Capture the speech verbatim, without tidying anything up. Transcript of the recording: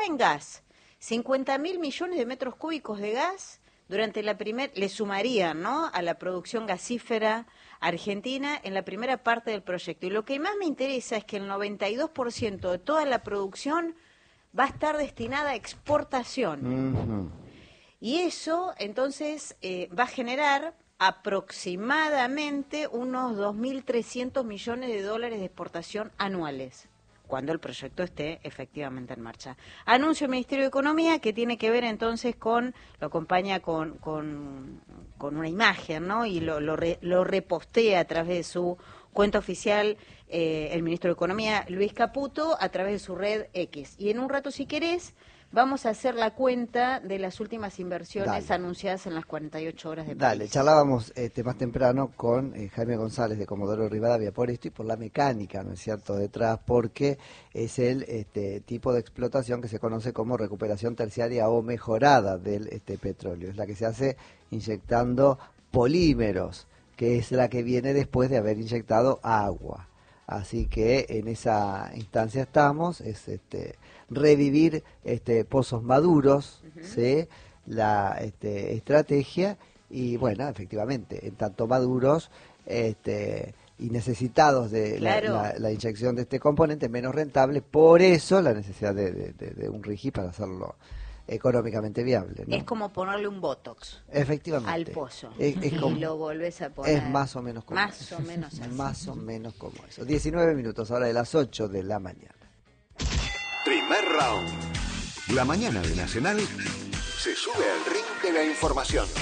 en gas, cincuenta mil millones de metros cúbicos de gas durante la primera, le sumarían, ¿no?, a la producción gasífera argentina en la primera parte del proyecto. Y lo que más me interesa es que el noventa y dos por ciento de toda la producción va a estar destinada a exportación. Uh-huh. Y eso, entonces, eh, va a generar aproximadamente unos dos mil trescientos millones de dólares de exportación anuales, cuando el proyecto esté efectivamente en marcha. Anuncio el Ministerio de Economía, que tiene que ver entonces con, lo acompaña con, con, con una imagen, ¿no?, y lo, lo, re, lo repostea a través de su cuenta oficial eh, el Ministro de Economía, Luis Caputo, a través de su red X. Y en un rato, si querés, vamos a hacer la cuenta de las últimas inversiones Dale. anunciadas en las cuarenta y ocho horas de Dale, París. charlábamos este, más temprano con eh, Jaime González de Comodoro Rivadavia por esto y por la mecánica, ¿no es cierto?, detrás, porque es el este, tipo de explotación que se conoce como recuperación terciaria o mejorada del este, petróleo. Es la que se hace inyectando polímeros, que es la que viene después de haber inyectado agua. Así que en esa instancia estamos, es este revivir este pozos maduros, uh-huh. ¿sí?, la este, estrategia, y bueno, efectivamente, en tanto maduros este y necesitados de claro. la, la, la inyección de este componente, menos rentable, por eso la necesidad de, de, de, de un RIGI para hacerlo económicamente viable, ¿no? Es como ponerle un botox efectivamente al pozo es, es como, y lo volvés a poner. Es más o menos como más eso. o menos así. Más o menos como eso. diecinueve minutos, ahora de las ocho de la mañana. Primer round. La mañana de Nacional se sube al ring de la información.